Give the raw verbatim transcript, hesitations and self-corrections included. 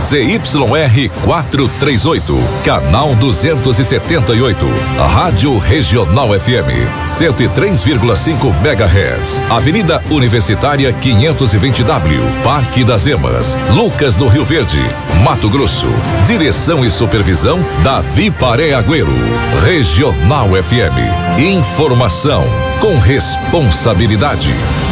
Z Y R quatrocentos e trinta e oito, canal duzentos e setenta e oito, Rádio Regional F M, cento e três vírgula cinco megahertz, Avenida Universitária quinhentos e vinte W, Parque das Emas, Lucas do Rio Verde, Mato Grosso. Direção e supervisão Davi Paré Agüero. Regional F M, informação com responsabilidade.